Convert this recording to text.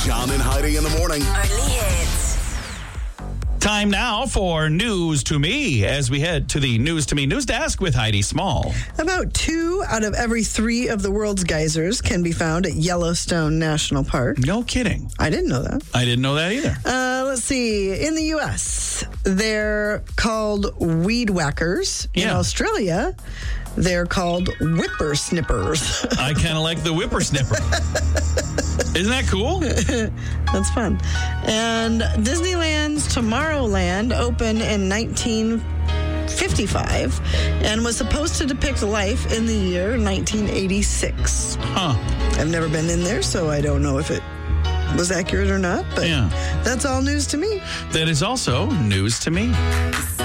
John and Heidi in the morning. Only hits. Time now for News to Me as we head to the News to Me news desk with Heidi Small. About 2 out of every 3 of the world's geysers can be found at Yellowstone National Park. No kidding. I didn't know that. I didn't know that either. Let's see. In the U.S., they're called weed whackers. In Yeah. Australia, they're called whippersnippers. I kind of like the whippersnipper. Isn't that cool? That's fun. And Disneyland's Tomorrowland opened in 1955 and was supposed to depict life in the year 1986. Huh. I've never been in there, so I don't know if it was accurate or not, but Yeah. that's all news to me. That is also news to me.